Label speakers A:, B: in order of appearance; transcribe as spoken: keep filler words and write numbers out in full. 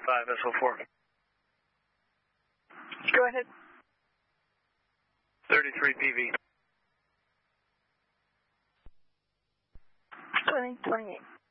A: five S O four.
B: Go ahead.
A: thirty-three P V.
B: twenty, twenty-eight.